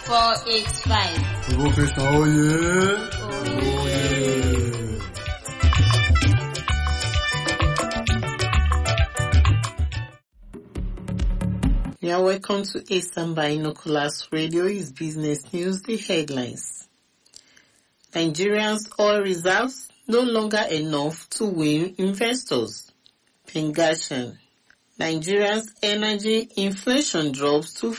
485. Igbo Christian, oh yeah. Oh yeah. You are welcome to Eastern Binoculars Radio. Is business news, the headlines. Nigerians' oil reserves no longer enough to win investors. Pengashan. Nigeria's energy inflation drops to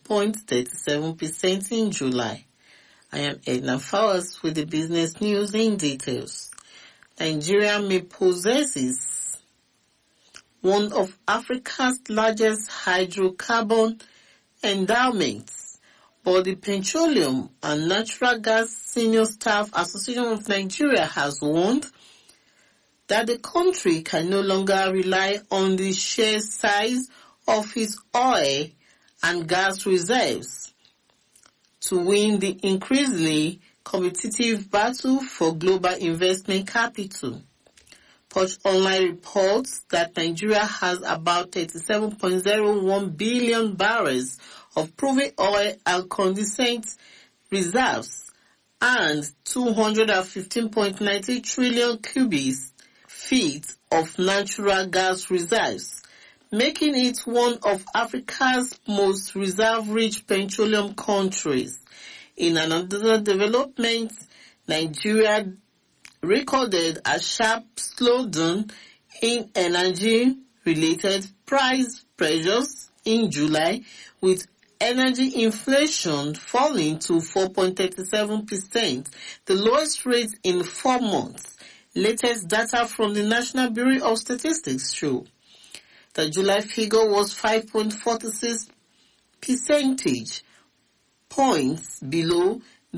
4.37% in July. I am Edna Fowles with the business news in details. Nigeria may possesses one of Africa's largest hydrocarbon endowments, but the Petroleum and Natural Gas Senior Staff Association of Nigeria has warned that the country can no longer rely on the sheer size of its oil and gas reserves to win the increasingly competitive battle for global investment capital. Punch Online reports that Nigeria has about 37.01 billion barrels of proven oil and condensate reserves and 215.90 trillion cubic feet of natural gas reserves, making it one of Africa's most reserve-rich petroleum countries. In another development, Nigeria recorded a sharp slowdown in energy-related price pressures in July, with energy inflation falling to 4.37%, the lowest rate in 4 months. Latest data from the National Bureau of Statistics show the July figure was 5.46 percentage points below the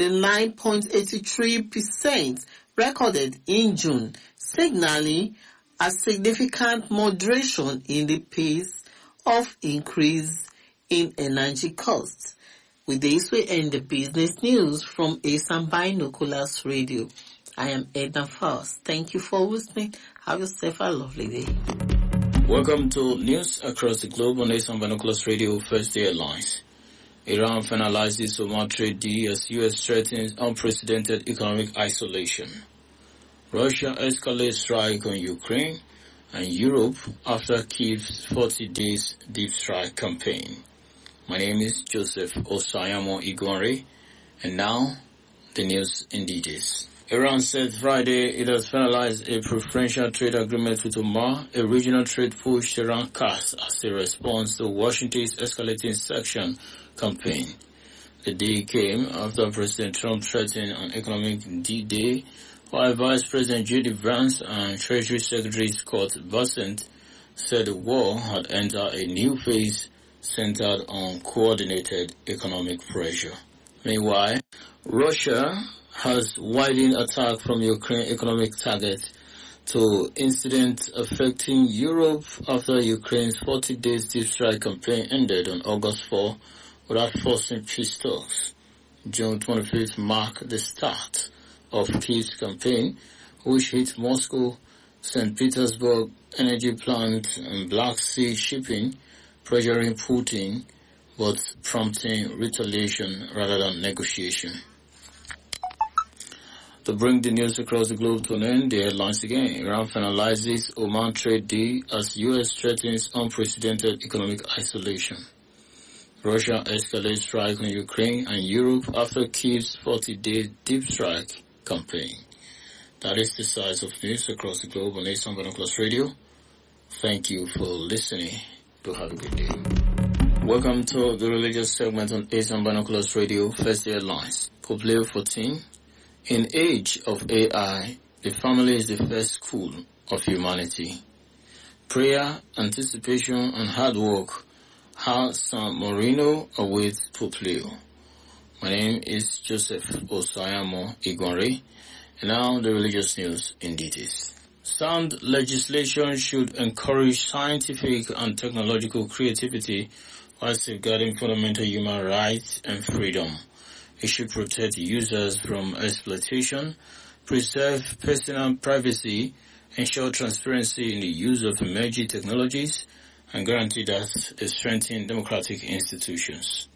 9.83% recorded in June, signaling a significant moderation in the pace of increase in energy costs. With this, we end the business news from Eastern Binoculars Radio. I am Edna Faust. Thank you for listening. Have yourself a lovely day. Welcome to News Across the Globe on Eastern Binoculars Radio First Day Headlines. Iran finalizes Oman trade deal as U.S. threatens unprecedented economic isolation. Russia escalates strike on Ukraine and Europe after Kyiv's 40 days deep strike campaign. My name is Joseph Osayamo Igwanre, and now the news in details. Iran said Friday it has finalized a preferential trade agreement with Oman, a regional trade push Tehran cast as a response to Washington's escalating sanction campaign. The deal came after President Trump threatened an economic D-Day, while Vice President J.D. Vance and Treasury Secretary Scott Bessent said the war had entered a new phase centered on coordinated economic pressure. Meanwhile, Russia has widened attack from Ukraine economic target to incidents affecting Europe after Ukraine's 40 days deep strike campaign ended on August 4 without forcing peace talks. June 25th marked the start of Kyiv's campaign, which hit Moscow, St. Petersburg energy plant and Black Sea shipping, pressuring Putin but prompting retaliation rather than negotiation. To bring the news across the globe to an end, the headlines again. Iran finalizes Oman trade deal as U.S. threatens unprecedented economic isolation. Russia escalates strike on Ukraine and Europe after Kyiv's 40-day deep strike campaign. That is the size of news across the globe on Eastern Binoculars Radio. Thank you for listening. Do have a good day. Welcome to the religious segment on Eastern Binoculars Radio. First Day Headlines. Pope Leo 14. In age of AI, the family is the first school of humanity. Prayer, anticipation, and hard work, how San Marino awaits Pope Leo. My name is Joseph Osayamo Igwanre, and now the religious news in details. Sound legislation should encourage scientific and technological creativity while safeguarding fundamental human rights and freedom. It should protect users from exploitation, preserve personal privacy, ensure transparency in the use of emerging technologies, and guarantee that they strengthen democratic institutions.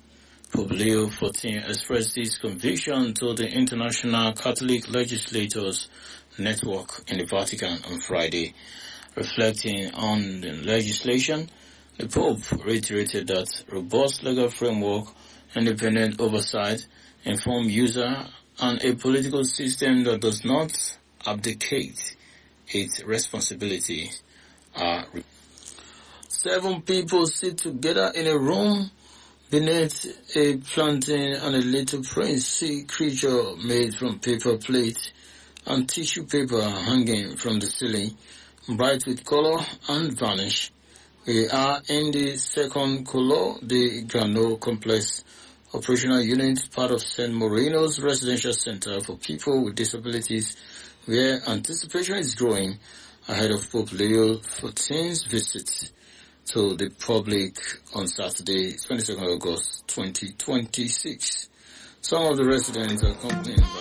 Pope Leo XIV expressed his conviction to the International Catholic Legislators Network in the Vatican on Friday. Reflecting on the legislation, the Pope reiterated that robust legal framework, independent oversight, informed user, and a political system that does not abdicate its responsibility are. 7 people sit together in a room beneath a plantain, and a little prince sea creature made from paper plate and tissue paper hanging from the ceiling, bright with color and varnish. We are in the second Colo de Grano complex operational unit, part of San Moreno's residential center for people with disabilities, where anticipation is growing ahead of Pope Leo XIV's visit to the public on Saturday, 22nd August 2026. Some of the residents are accompanied by